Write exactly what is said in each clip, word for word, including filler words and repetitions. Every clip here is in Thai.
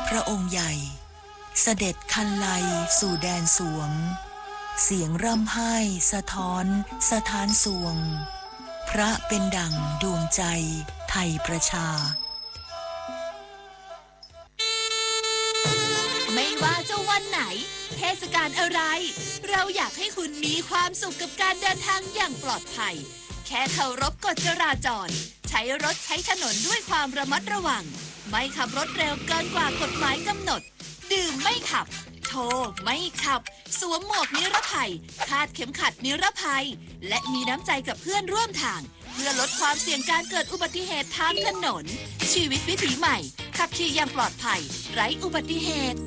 พระองค์ใหญ่เสด็จคันไลสู่แดนสวงเสียงร่ำไห้สะท้อนสถานสวงพระเป็นดั่งดวงใจไทยประชาไม่ว่าจะวันไหนเทศกาลอะไรเราอยากให้คุณมีความสุขกับการเดินทางอย่างปลอดภัยแค่เคารพกฎจราจรใช้รถใช้ถนนด้วยความระมัดระวังไม่ขับรถเร็วเกินกว่ากฎหมายกำหนดดื่มไม่ขับโทรไม่ขับสวมหมวกนิรภัยคาดเข็มขัดนิรภัยและมีน้ำใจกับเพื่อนร่วมทางเพื่อลดความเสี่ยงการเกิดอุบัติเหตุทางถนนชีวิตวิถีใหม่ขับขี่อย่างปลอดภัยไร้อุบัติเหตุ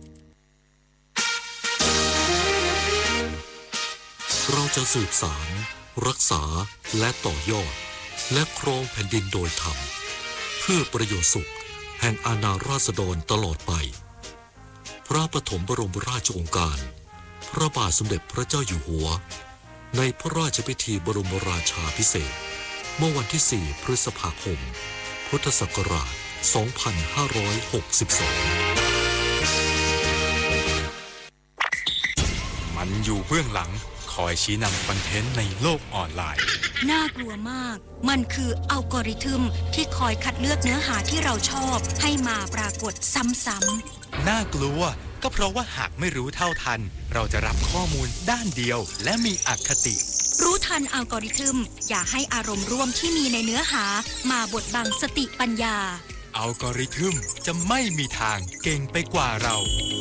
เราจะสืบสานรักษาและต่อยอดและครองแผ่นดินโดยธรรมเพื่อประโยชน์สุขแห่งอาณาราษฎรตลอดไปพระปฐมบรมราชโองการพระบาทสมเด็จพระเจ้าอยู่หัวในพระราชพิธีบรมราชาภิเษกเมื่อวันที่สี่พฤษภาคมพุทธศักราชสองพันห้าร้อยหกสิบสองมันอยู่เบื้องหลังคอยชี้นำคอนเทนต์ในโลกออนไลน์น่ากลัวมากมันคืออัลกอริทึมที่คอยคัดเลือกเนื้อหาที่เราชอบให้มาปรากฏซ้ำๆน่ากลัวก็เพราะว่าหากไม่รู้เท่าทันเราจะรับข้อมูลด้านเดียวและมีอคติรู้ทันอัลกอริทึมอย่าให้อารมณ์ร่วมที่มีในเนื้อหามาบดบังสติปัญญาอัลกอริทึมจะไม่มีทางเก่งไปกว่าเรา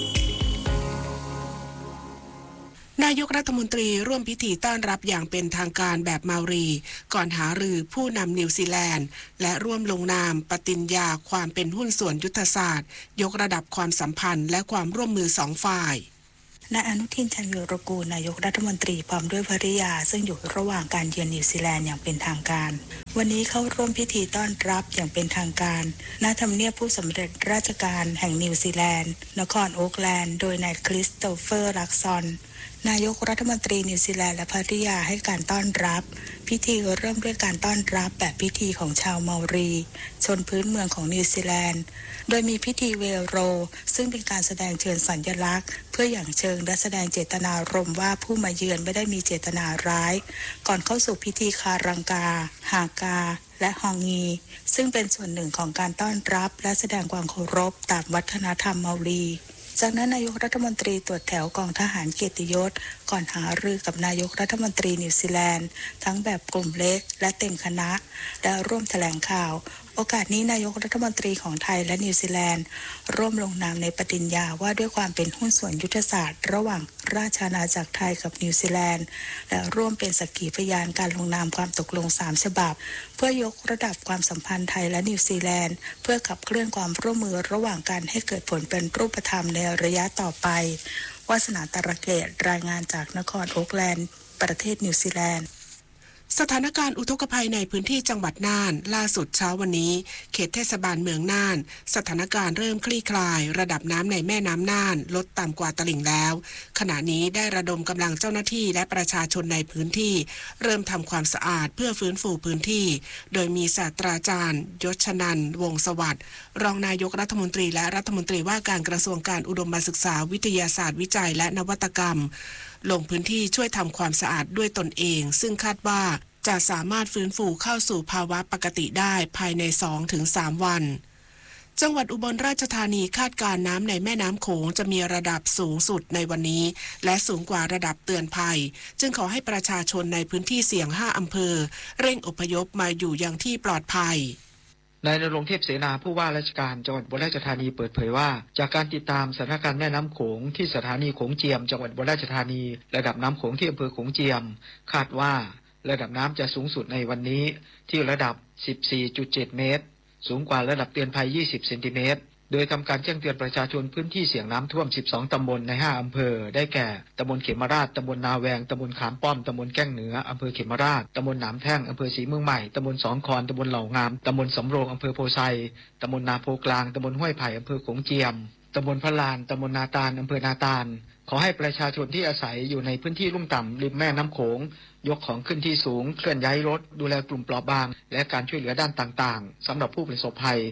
นายกรัฐมนตรีร่วมพิธีต้อนรับอย่างเป็นทางการแบบเมารีก่อนหารือผู้นำนิวซีแลนด์และร่วมลงนามปฏิญญาความเป็นหุ้นส่วนยุทธศาสตร์ยกระดับความสัมพันธ์และความร่วมมือสองฝ่ายนายอนุทินชาญวีรกูลนายกรัฐมนตรีพร้อมด้วยภริยาซึ่งอยู่ระหว่างการเยือนนิวซีแลนด์อย่างเป็นทางการวันนี้เข้าร่วมพิธีต้อนรับอย่างเป็นทางการณทำเนียบผู้สำเร็จราชการแห่งนิวซีแลนด์นครโอ๊คแลนด์โดยนายคริสโตเฟอร์ลักซอนนายกรัฐมนตรีนิวซีแลนด์และภริยาให้การต้อนรับพิธีเริ่มด้วยการต้อนรับแบบพิธีของชาวเมารีชนพื้นเมืองของนิวซีแลนด์โดยมีพิธีเวโรซึ่งเป็นการแสดงเชิญสัญลักษณ์เพื่ออย่างเชิงและแสดงเจตนารมณ์ว่าผู้มาเยือนไม่ได้มีเจตนาร้ายก่อนเข้าสู่พิธีคารังกาฮากาและฮองงีซึ่งเป็นส่วนหนึ่งของการต้อนรับและแสดงความเคารพตามวัฒนธรรมเมารีจากนั้นนายกรัฐมนตรีตรวจแถวกองทหารเกียรติยศก่อนหารือกับนายกรัฐมนตรีนิวซีแลนด์ทั้งแบบกลุ่มเล็กและเต็มคณะและร่วมแถลงข่าวโอกาสนี้นายกรัฐมนตรีของไทยและนิวซีแลนด์ร่วมลงนามในปฏิญญาว่าด้วยความเป็นหุ้นส่วนยุทธศาสตร์ระหว่างราชอาณาจักรไทยกับนิวซีแลนด์และร่วมเป็นสักขีพยานการลงนามความตกลงสามฉบับเพื่อยกระดับความสัมพันธ์ไทยและนิวซีแลนด์เพื่อขับเคลื่อนความร่วมมือระหว่างกันให้เกิดผลเป็นรูปธรรมในระยะต่อไปวาสนาตระเกตรายงานจากนครโอ๊คแลนด์ประเทศนิวซีแลนด์สถานการณ์อุทกภัยในพื้นที่จังหวัดน่านล่าสุดเช้าวันนี้เขตเทศบาลเมืองน่านสถานการณ์เริ่มคลี่คลายระดับน้ำในแม่น้ำน่านลดต่ำกว่าตลิ่งแล้วขณะนี้ได้ระดมกำลังเจ้าหน้าที่และประชาชนในพื้นที่เริ่มทำความสะอาดเพื่อฟื้นฟูพื้นที่โดยมีศาสตราจารย์ยศนันท์วงศ์สวัสดิ์รองนายกรัฐมนตรีและรัฐมนตรีว่าการกระทรวงการอุดมศึกษาวิทยาศาสตร์วิจัยและนวัตกรรมลงพื้นที่ช่วยทำความสะอาดด้วยตนเองซึ่งคาดว่าจะสามารถฟื้นฟูเข้าสู่ภาวะปกติได้ภายใน สองถึงสาม วันจังหวัดอุบลราชธานีคาดการณ์น้ำในแม่น้ำโขงจะมีระดับสูงสุดในวันนี้และสูงกว่าระดับเตือนภัยจึงขอให้ประชาชนในพื้นที่เสี่ยงห้าอำเภอเร่งอพยพมาอยู่ยังที่ปลอดภัยนายณรงค์เทพเสนาผู้ว่าราชการจังหวัดอุบลราชธานีเปิดเผยว่าจากการติดตามสถานการณ์แม่น้ำโขงที่สถานีโขงเจียมจังหวัดอุบลราชธานีระดับน้ำโขงที่อำเภอโขงเจียมคาดว่าระดับน้ำจะสูงสุดในวันนี้ที่ระดับ สิบสี่จุดเจ็ด เมตรสูงกว่าระดับเตือนภัยยี่สิบเซนติเมตรโดยทำการแจ้งเตือนประชาชนพื้นที่เสี่ยงน้ำท่วมสิบสองตำบลในห้าอำเภอได้แก่ตำบลเขมราชตำบลนาแวงตำบลขามป้อมตำบลแก้งเหนืออำเภอเขมราชตำบลหนามแท่งอำเภอศรีเมืองใหม่ตำบลสองคอนตำบลเหล่างามตำบลสำโรงอำเภอโพไซตำบลนาโพกลางตำบลห้วยไผ่อำเภอโขงเจียมตำบลพะลานตำบลนาตาลอำเภอนาตาลขอให้ประชาชนที่อาศัยอยู่ในพื้นที่ลุ่มต่ำริมแม่น้ำโขงยกของขึ้นที่สูงเคลื่อนย้ายรถดูแลกลุ่มเปราะบางและการช่วยเหลือด้านต่างๆสำหรับผู้ประสบภัย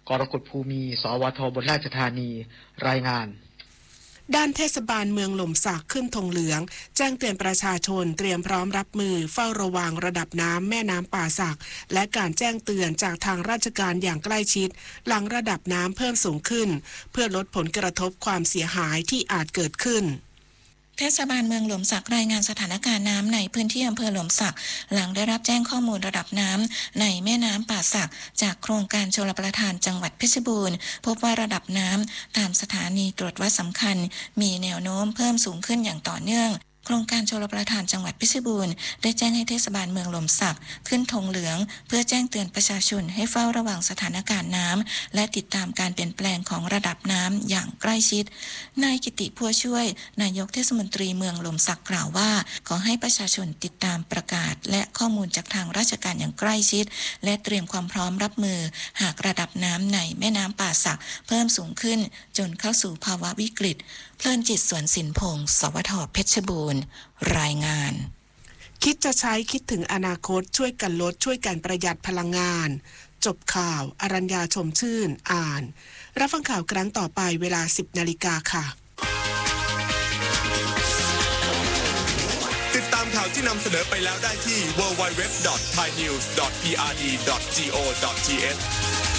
กรกฎภูมิ สวท บนราชธานีรายงานด้านเทศบาลเมืองหล่มสักขึ้นธงเหลืองแจ้งเตือนประชาชนเตรียมพร้อมรับมือเฝ้าระวังระดับน้ำแม่น้ำป่าสักและการแจ้งเตือนจากทางราชการอย่างใกล้ชิดหลังระดับน้ำเพิ่มสูงขึ้นเพื่อลดผลกระทบความเสียหายที่อาจเกิดขึ้นเทศบาลเมืองหล่มสักรายงานสถานการณ์น้ำในพื้นที่อำเภอหล่มสักหลังได้รับแจ้งข้อมูลระดับน้ำในแม่น้ำป่าสักจากโครงการชลประทานจังหวัดเพชรบูรณ์พบว่าระดับน้ำตามสถานีตรวจวัดสำคัญมีแนวโน้มเพิ่มสูงขึ้นอย่างต่อเนื่องโครงการชลประทานจังหวัดเพชรบูรณ์ได้แจ้งให้เทศบาลเมืองหล่มสักขึ้นธงเหลืองเพื่อแจ้งเตือนประชาชนให้เฝ้าระวังสถานการณ์น้ำและติดตามการเปลี่ยนแปลงของระดับน้ำอย่างใกล้ชิดนายกิติพัวช่วยนายกเทศมนตรีเมืองหล่มสักกล่าวว่าขอให้ประชาชนติดตามประกาศและข้อมูลจากทางราชการอย่างใกล้ชิดและเตรียมความพร้อมรับมือหากระดับน้ำในแม่น้ำป่าสักเพิ่มสูงขึ้นจนเข้าสู่ภาวะวิกฤตเพลินจิตสวนสินพงศ์สวทเพชรบูรณ์รายงานคิดจะใช้คิดถึงอนาคตช่วยกันลดช่วยกันประหยัดพลังงานจบข่าวอรัญญาชมชื่นอ่านรับฟังข่าวครั้งต่อไปเวลา สิบนาฬิกาค่ะติดตามข่าวที่นำเสนอไปแล้วได้ที่ ดับเบิลยู ดับเบิลยู ดับเบิลยู ดอท ไทยนิวส์ ดอท พี อาร์ ดี ดอท จี โอ ดอท ที เอช